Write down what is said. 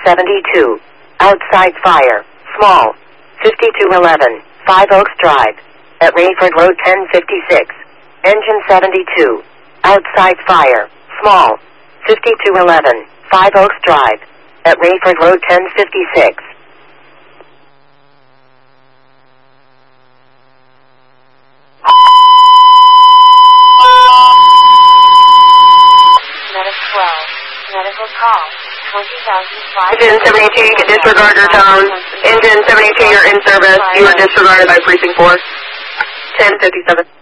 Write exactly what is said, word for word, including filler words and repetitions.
seventy-two. Outside fire. Small. fifty-two eleven. Five Oaks Drive. At Rayford Road ten fifty-six. Engine seventy-two. Outside fire. Small. fifty-two eleven. Five Oaks Drive. At Rayford Road ten fifty-six. Medical call. twenty thousand five. Engine seventy-two, you can disregard your tone. Engine seventy-two, you're in service. You are disregarded by precinct four. ten fifty-seven.